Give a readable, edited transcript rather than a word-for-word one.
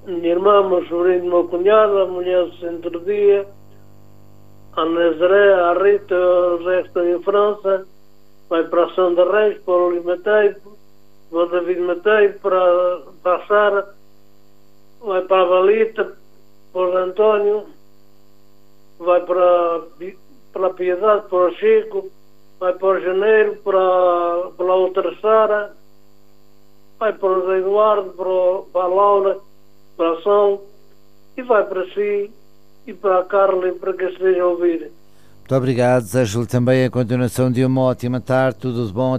minha irmã, meu sobrinho, meu cunhado, a mulher do centro dia, a Nazaré, a Rita, o resto em França, vai para a São de Reis, para o Limatei, para o David Matei, para a Sara, vai para a Valita, para o António, vai para a Piedade, para o Chico, vai para o Janeiro, para a outra Sara, vai para o Zé Eduardo, para a Laura, para a São, e vai para si, e para a Carla, e para que esteja a ouvir. Muito obrigado, desejo-lhe também a continuação de uma ótima tarde, tudo de bom.